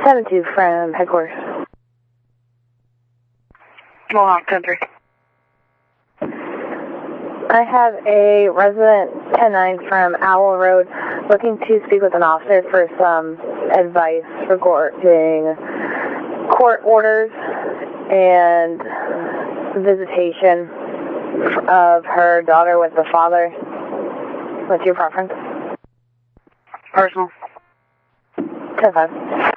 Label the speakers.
Speaker 1: 7-2 from headquarters.
Speaker 2: Mohawk 10-3.
Speaker 1: I have a resident 10-9 from Owl Road looking to speak with an officer for some advice regarding court orders and visitation of her daughter with the father. What's your preference?
Speaker 2: Personal.
Speaker 1: 10-5.